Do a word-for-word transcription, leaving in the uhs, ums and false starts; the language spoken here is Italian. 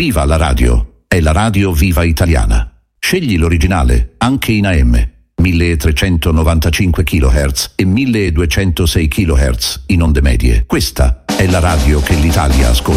Viva la radio! È la radio viva italiana. Scegli l'originale, anche in A M, milletrecentonovantacinque chilohertz e milleduecentosei chilohertz in onde medie. Questa è la radio che l'Italia ascolta.